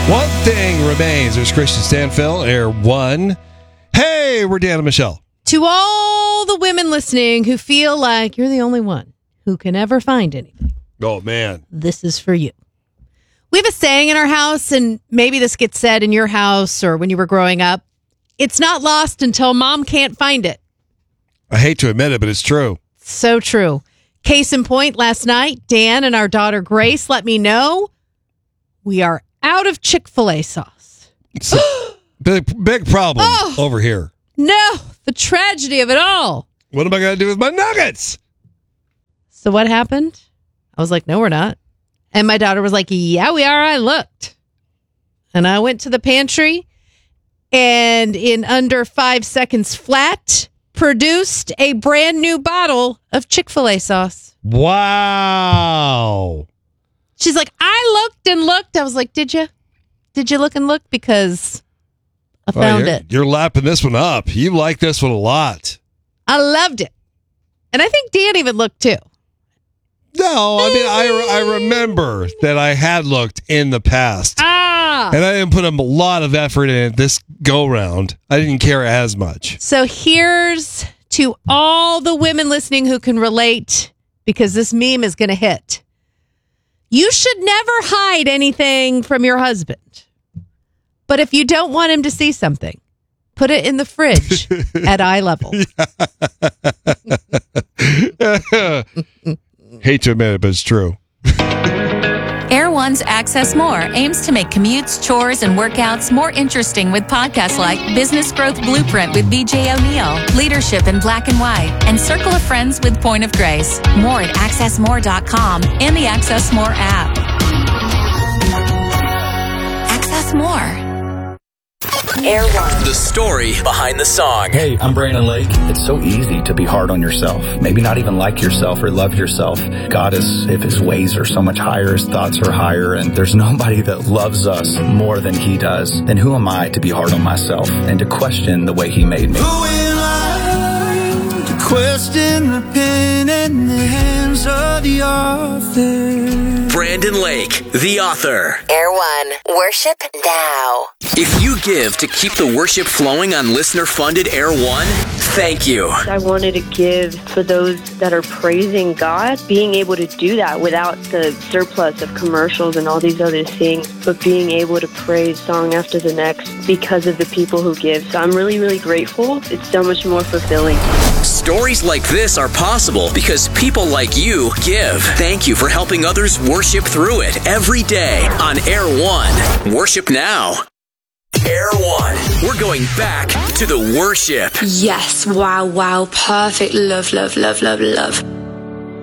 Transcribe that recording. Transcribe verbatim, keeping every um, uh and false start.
One thing remains. There's Christian Stanfill, Air One. Hey, we're Dan and Michelle. To all the women listening who feel like you're the only one who can ever find anything. Oh, man. This is for you. We have a saying in our house, and maybe this gets said in your house or when you were growing up. It's not lost until mom can't find it. I hate to admit it, but it's true. So true. Case in point, last night, Dan and our daughter Grace let me know we are out of Chick-fil-A sauce. It's a big, big problem oh, over here. No, the tragedy of it all. What am I going to do with my nuggets? So what happened? I was like, no, we're not. And my daughter was like, yeah, we are. I looked. And I went to the pantry and in under five seconds flat, produced a brand new bottle of Chick-fil-A sauce. Wow. She's like, I looked and looked. I was like, did you? Did you look and look? Because I found oh, you're, it. You're lapping this one up. You like this one a lot. I loved it. And I think Dan even looked too. No, I mean, I, I remember that I had looked in the past. Ah. And I didn't put a lot of effort in it this go-round. I didn't care as much. So here's to all the women listening who can relate, because this meme is going to hit. You should never hide anything from your husband. But if you don't want him to see something, put it in the fridge at eye level. Hate to admit it, but it's true. Air One's Access More aims to make commutes, chores, and workouts more interesting with podcasts like Business Growth Blueprint with B J O'Neill, Leadership in Black and White, and Circle of Friends with Point of Grace. More at access more dot com and the Access More app. Access More. Air One. The story behind the song. Hey, I'm Brandon Lake. It's so easy to be hard on yourself. Maybe not even like yourself or love yourself. God is, if his ways are so much higher, his thoughts are higher, and there's nobody that loves us more than he does. Then who am I to be hard on myself and to question the way he made me? Who am I to question the pen in the hands of the author? Brandon Lake, the author. Air One, worship now. If you give to keep the worship flowing on listener-funded Air One, thank you. I wanted to give for those that are praising God, being able to do that without the surplus of commercials and all these other things, but being able to praise song after the next because of the people who give. So I'm really, really grateful. It's so much more fulfilling. Stories like this are possible because people like you give. Thank you for helping others worship through it every day on Air One. Worship now. Air One. We're going back to the worship. Yes. Wow, wow. Perfect. Love, love, love, love, love.